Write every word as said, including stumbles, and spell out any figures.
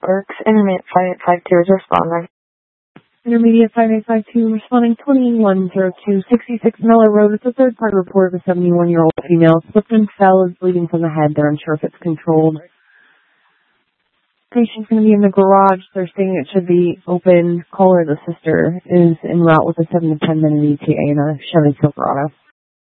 Works. Intermediate five eight five two is responding. Intermediate five eight five two responding twenty-one oh two sixty-six Miller Road. It's a third-party report of a seventy-one-year-old female. Slipped and fell, is bleeding from the head. They're unsure if it's controlled. Patient's going to be in the garage. They're saying it should be open. Caller, the sister, is en route with a seven to ten minute E T A in a Chevy Silverado.